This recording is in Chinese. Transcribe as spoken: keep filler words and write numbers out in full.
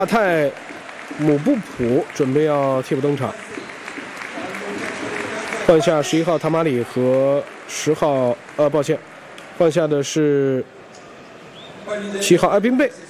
亚太姆布普准备要替补登场，换下十一号塔马里和十号，呃，抱歉，换下的是七号艾宾贝。